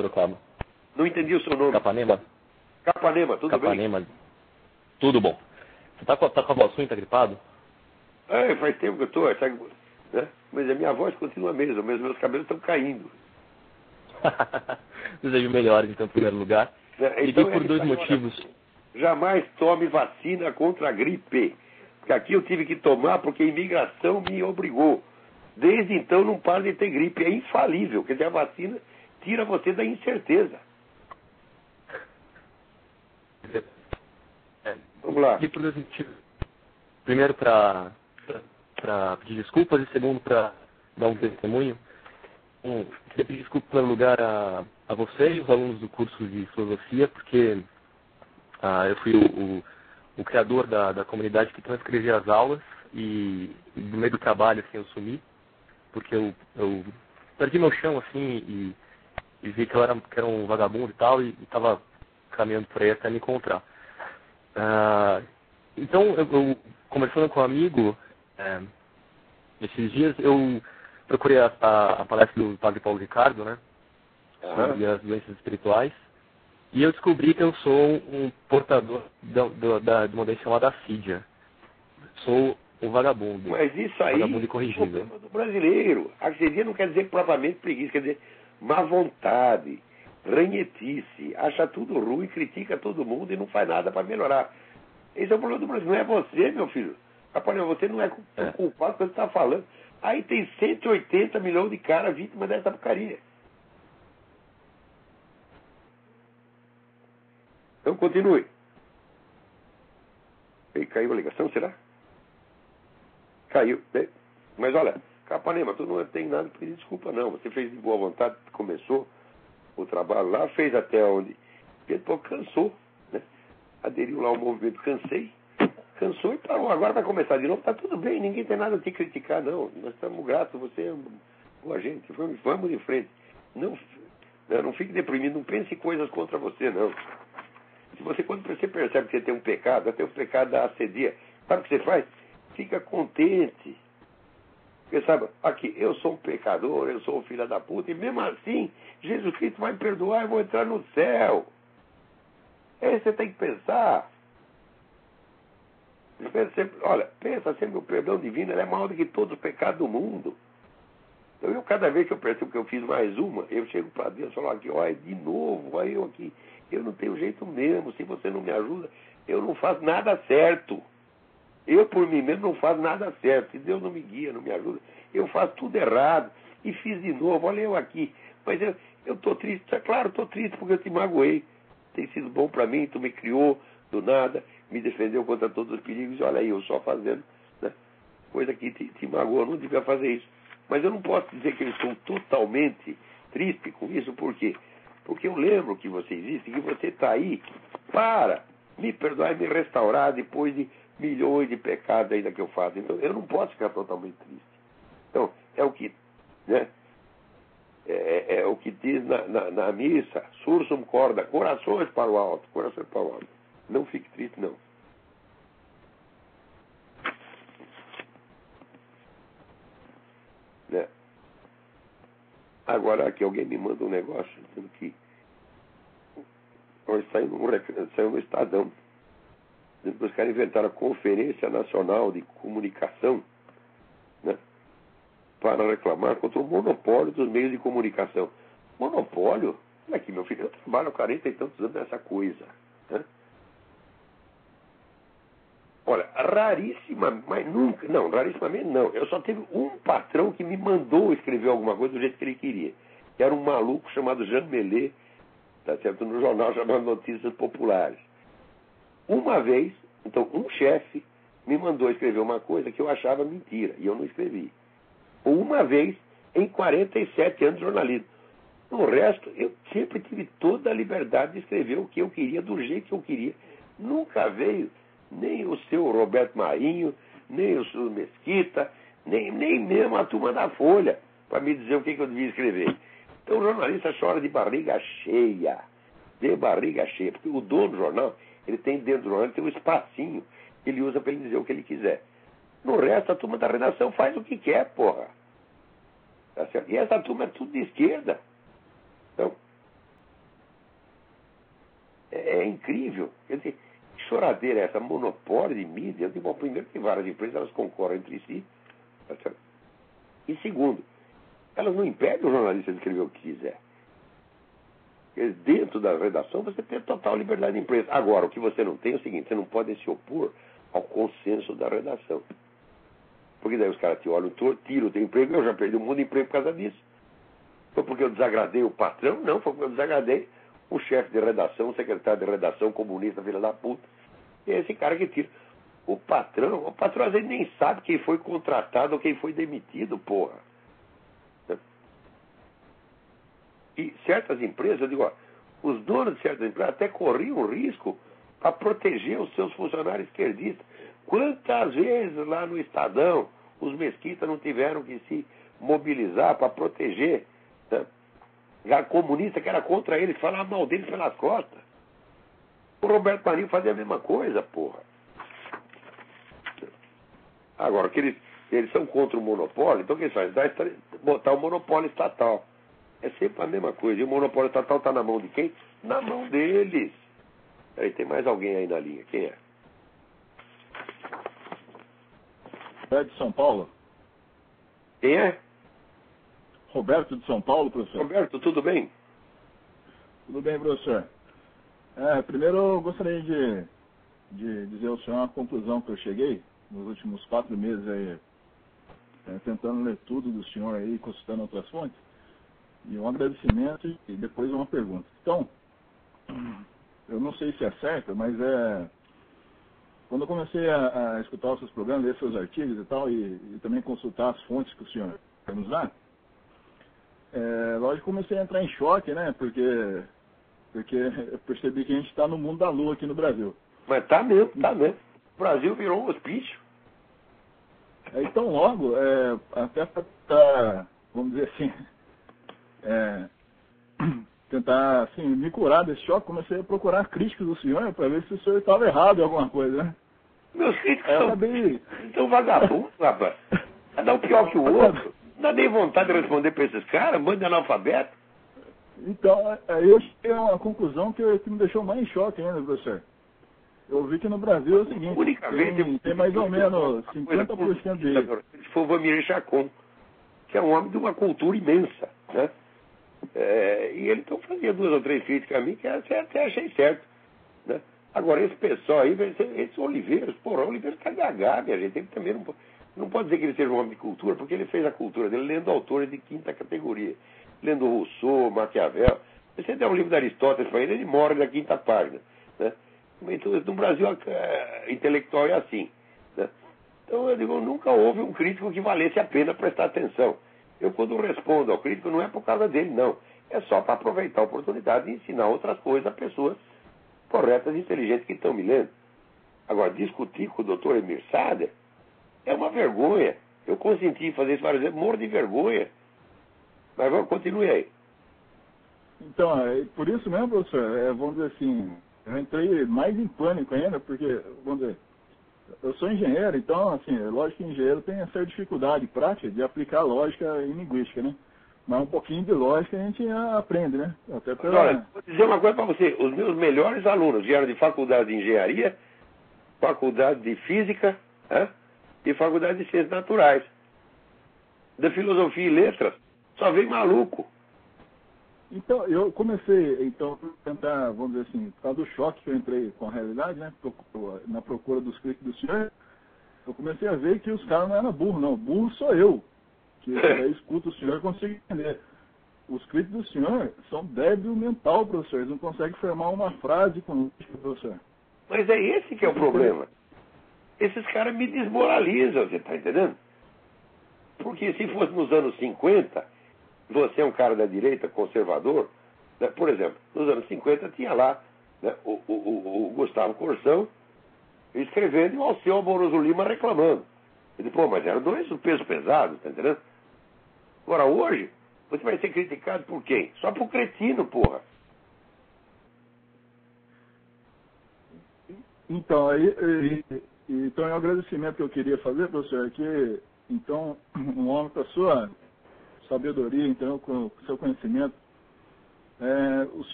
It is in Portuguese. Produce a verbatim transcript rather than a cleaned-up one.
Sorocaba. Não entendi o seu nome. Capanema. Capanema, tudo Capanema. bem? Tudo bom. Você tá com, tá com a voz ruim, tá gripado? É, faz tempo que eu tô, sabe, né? Mas a minha voz continua a mesma, mas meus cabelos estão caindo. Desejo melhores, então, em primeiro lugar. É, Liguei então, por é dois isso aí, motivos. olha, jamais tome vacina contra a gripe. Porque aqui eu tive que tomar porque a imigração me obrigou. Desde então não para de ter gripe. É infalível. Quer dizer, a vacina tira você da incerteza. É, Vamos lá. liguei por dois motivos. Primeiro, para pedir desculpas, e segundo, para dar um testemunho. Um, queria pedir desculpa, em primeiro lugar, a, a você e os alunos do curso de filosofia, porque ah, eu fui o, o, o criador da, da comunidade que transcrevia as aulas e, e no meio do trabalho, assim, eu sumi, porque eu, eu perdi meu chão, assim, e, e vi que eu era, que era um vagabundo e tal, e estava caminhando por aí até me encontrar. Ah, então, eu, eu, conversando com um amigo, é, esses dias, eu procurei a, a, a palestra do Padre Paulo Ricardo, né, sobre Aham. as doenças espirituais, e eu descobri que eu sou um portador da, da, da, de uma doença chamada assídia. Sou um vagabundo. Mas isso Vagabundo aí é o incorrigível. problema do brasileiro. Assidia não quer dizer propriamente preguiça, quer dizer má vontade, ranhetice, acha tudo ruim, critica todo mundo e não faz nada para melhorar. Esse é o problema do Brasil. Não é você, meu filho. Rapaz, você não é É. culpado quando você está falando. Aí tem cento e oitenta milhões de caras vítimas dessa porcaria. Então continue. E caiu a ligação, será? Caiu. Né? Mas olha, Capanema, tu não tem nada para pedir desculpa, não. Você fez de boa vontade, começou o trabalho lá, fez até onde. Depois cansou, né? Aderiu lá ao movimento, cansei. Cansou e parou. Agora vai começar de novo. Tá tudo bem, ninguém tem nada a te criticar, não. Nós estamos gratos, você é boa gente. Vamos, vamos de frente. Não, não, não fique deprimido, não pense em coisas contra você, não. Se você, quando você percebe que você tem um pecado, até o pecado da assedia, sabe o que você faz? Fica contente. Porque sabe, aqui, eu sou um pecador, eu sou um filho da puta, e mesmo assim, Jesus Cristo vai me perdoar e eu vou entrar no céu. É isso que você tem que pensar. Pensa sempre, olha, pensa sempre que o perdão divino é maior do que todos os pecados do mundo. Então, eu, cada vez que eu percebo que eu fiz mais uma, eu chego para Deus e falo aqui, olha, de novo, olha eu aqui. Eu não tenho jeito mesmo, se você não me ajuda, eu não faço nada certo. Eu, por mim mesmo, não faço nada certo. Se Deus não me guia, não me ajuda, eu faço tudo errado. E fiz de novo, olha eu aqui. Mas eu estou triste, é claro, estou triste porque eu te magoei. Tem sido bom para mim, tu me criou do nada, me defendeu contra todos os perigos, e olha aí, eu só fazendo, né, coisa que te, te magoou, não devia fazer isso. Mas eu não posso dizer que eu estou totalmente triste com isso, por quê? Porque eu lembro que você existe, que você está aí para me perdoar e me restaurar depois de milhões de pecados ainda que eu faço. Então eu não posso ficar totalmente triste. Então, é o que, né? É, é, é o que diz na, na, na missa, sursum corda, corações para o alto, corações para o alto. Não fique triste, não. Né? Agora aqui alguém me manda um negócio dizendo que hoje saiu no, saiu no Estadão, dizendo que os caras inventaram a Conferência Nacional de Comunicação, né, para reclamar contra o monopólio dos meios de comunicação. Monopólio? Olha aqui, meu filho, eu trabalho há quarenta e tantos anos nessa coisa. Né? Olha, raríssima, mas nunca, não, rarissimamente não. Eu só tive um patrão que me mandou escrever alguma coisa do jeito que ele queria. Que era um maluco chamado Jean Mellet, tá certo, no jornal chamado Notícias Populares. Uma vez, então, um chefe me mandou escrever uma coisa que eu achava mentira, e eu não escrevi. Uma vez em quarenta e sete anos de jornalismo. No resto, eu sempre tive toda a liberdade de escrever o que eu queria, do jeito que eu queria. Nunca veio nem o seu Roberto Marinho, nem o seu Mesquita, nem, nem mesmo a turma da Folha, para me dizer o que, que eu devia escrever. Então o jornalista chora de barriga cheia, de barriga cheia, porque o dono do jornal, ele tem dentro do jornal, ele tem um espacinho que ele usa para ele dizer o que ele quiser. No resto, a turma da redação faz o que quer, porra. Tá certo? E essa turma é tudo de esquerda. Então, é incrível. Quer dizer, que choradeira é essa? Monopólio de mídia. Eu digo, bom, primeiro que várias empresas elas concorrem entre si. Tá certo? E segundo, elas não impedem o jornalista de escrever o que quiser. Dentro da redação você tem total liberdade de imprensa. Agora, o que você não tem é o seguinte, você não pode se opor ao consenso da redação. Porque daí os caras te olham, tiram o teu emprego. Eu já perdi um monte de emprego por causa disso. Foi porque eu desagradei o patrão? Não, foi porque eu desagradei o chefe de redação, o secretário de redação, comunista, filha da puta. E é esse cara que tira. O patrão, o patrão às vezes nem sabe quem foi contratado ou quem foi demitido, porra. E certas empresas, eu digo, ó, os donos de certas empresas até corriam risco para proteger os seus funcionários esquerdistas. Quantas vezes lá no Estadão os mesquitas não tiveram que se mobilizar para proteger, né, a comunista que era contra eles, falar mal deles pelas costas. O Roberto Marinho fazia a mesma coisa, porra. Agora, que eles, eles são contra o monopólio, então o que eles fazem? Dá, botar o monopólio estatal. É sempre a mesma coisa. E o monopólio estatal está na mão de quem? Na mão deles. Aí tem mais alguém aí na linha. Quem é? É de São Paulo? Quem é? Roberto de São Paulo, professor. Roberto, tudo bem? Tudo bem, professor. É, primeiro eu gostaria de, de dizer ao senhor uma conclusão que eu cheguei nos últimos quatro meses aí, é, tentando ler tudo do senhor aí, consultando outras fontes, e um agradecimento e depois uma pergunta. Então, eu não sei se é certo, mas é... Quando eu comecei a, a escutar os seus programas, ler seus artigos e tal, e, e também consultar as fontes que o senhor vai nos dar, é, lógico, comecei a entrar em choque, né? Porque, porque eu percebi que a gente está no mundo da lua aqui no Brasil. Mas tá mesmo, tá mesmo. O Brasil virou um hospício. É, então, logo, é, até para, vamos dizer assim, é, tentar assim, me curar desse choque, comecei a procurar críticas do senhor para ver se o senhor estava errado em alguma coisa, né? Meus críticos Aí eu são, acabei... são vagabundos, rapaz. Cada um pior que o outro. Não dá nem vontade de responder para esses caras, bando de analfabeto. Então, aí eu cheguei a uma conclusão que, que me deixou mais em choque ainda, professor. Eu vi que no Brasil é o seguinte, Unicamente, tem, tem mais ou menos cinquenta por cento de... Se for Vamir Chacon, que é um homem de uma cultura imensa, né? É, e ele então fazia duas ou três críticas a mim que eu até achei certo, né? Agora, esse pessoal aí, esses Oliveiros, porra, o Oliveiros tá gagá, minha gente. Ele também não, não pode dizer que ele seja um homem de cultura, porque ele fez a cultura dele lendo autores de quinta categoria. Lendo Rousseau, Maquiavel. Se você der um livro de Aristóteles para ele, ele morre da quinta página, né? Então, no Brasil, a, intelectual é assim, né? Então, eu digo, nunca houve um crítico que valesse a pena prestar atenção. Eu, quando respondo ao crítico, não é por causa dele, não. É só para aproveitar a oportunidade de ensinar outras coisas a pessoas corretas e inteligentes que estão me lendo. Agora, discutir com o doutor Emir Sader é uma vergonha. Eu consenti em fazer isso várias vezes, morro de vergonha. Mas vamos, continue aí. Então, é por isso mesmo, professor, é, vamos dizer assim, eu entrei mais em pânico ainda, porque, vamos dizer, eu sou engenheiro, então, assim, é lógico que engenheiro tem essa dificuldade prática de aplicar lógica em linguística, né? Mas um pouquinho de lógica a gente aprende, né? Até pela... Olha, vou dizer uma coisa para você. Os meus melhores alunos vieram de faculdade de engenharia, faculdade de física, né? E faculdade de ciências naturais. Da filosofia e letras, só veio maluco. Então, eu comecei, então, a tentar, vamos dizer assim, por causa do choque que eu entrei com a realidade, né? Na procura dos críticos do senhor, eu comecei a ver que os caras não eram burros, não. Burro sou eu. Que eu escuto o senhor e consigo entender. Os críticos do senhor são débil mental, professor. Eles não conseguem formar uma frase com o professor. Mas é esse que é o problema. Esses caras me desmoralizam, você está entendendo? Porque se fosse nos anos cinquenta, você é um cara da direita, conservador, né? Por exemplo, nos anos cinquenta tinha lá, né, o, o, o, o Gustavo Corsão escrevendo e o Alceu Amoroso Lima reclamando. Ele disse, pô, mas eram dois pesos pesados, tá entendendo? Agora, hoje, você vai ser criticado por quem? Só por cretino, porra. Então, aí, e, e, então, é um agradecimento que eu queria fazer, professor, é que, então, um homem com a sua sabedoria, então, com o seu conhecimento, é, o